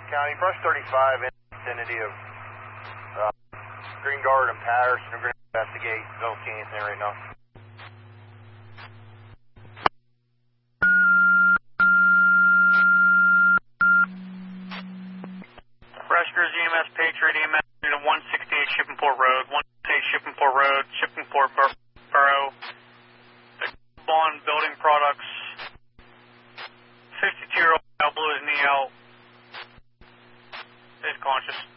County, brush 35 in the vicinity of Green Guard and Patterson. We're going to investigate. Don't see anything right now. Reskers EMS, Patriot EMS, unit 168 Shippingport Road, 168 Shippingport Road, Shippingport Borough, Bond Building Products, 52-year-old male blew his knee out, is conscious.